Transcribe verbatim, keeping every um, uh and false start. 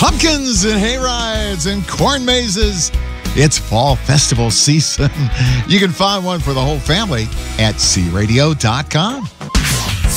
Pumpkins and hayrides and corn mazes. It's fall festival season. You can find one for the whole family at c radio dot com.